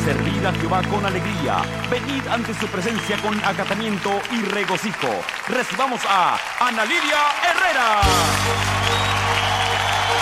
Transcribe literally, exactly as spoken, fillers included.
Servid a Jehová con alegría. Venid ante su presencia con acatamiento y regocijo. Recibamos a Ana Lidia Herrera.